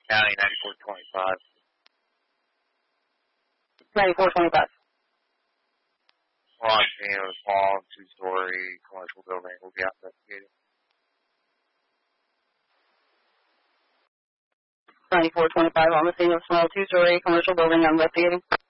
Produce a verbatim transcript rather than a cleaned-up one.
County ninety-four twenty-five. ninety-four twenty-five. We're on scene of a small two-story commercial building. We'll be out investigating. ninety-four twenty-five on the scene of a small two-story commercial building. I'm investigating.